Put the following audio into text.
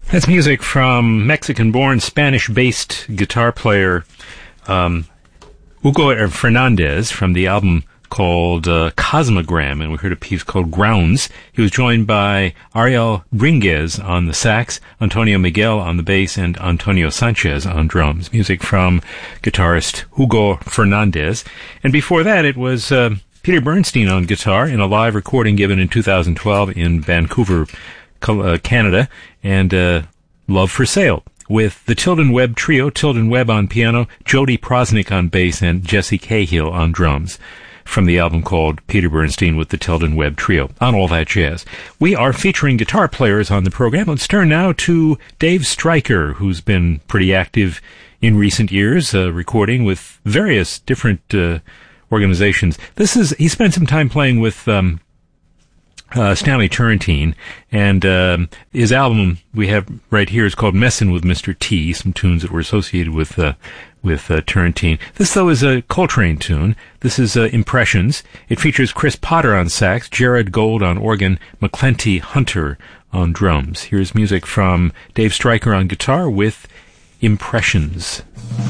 That's music from Mexican-born, Spanish-based guitar player Hugo Fernandez from the album called Cosmogram, and we heard a piece called Grounds. He was joined by Ariel Bringuez on the sax, Antonio Miguel on the bass, and Antonio Sanchez on drums. Music from guitarist Hugo Fernandez. And before that, it was Peter Bernstein on guitar in a live recording given in 2012 in Vancouver, Canada, and Love for Sale, with the Tilden Webb Trio, Tilden Webb on piano, Jody Prosnick on bass, and Jesse Cahill on drums, from the album called Peter Bernstein with the Tilden Webb Trio, on All That Jazz. We are featuring guitar players on the program. Let's turn now to Dave Stryker, who's been pretty active in recent years, recording with various different organizations. He spent some time playing with Stanley Turrentine, and his album we have right here is called Messin' with Mr. T, some tunes that were associated with Turrentine. This, though, is a Coltrane tune. This is Impressions. It features Chris Potter on sax, Jared Gold on organ, McClenty Hunter on drums. Here's music from Dave Stryker on guitar with Impressions.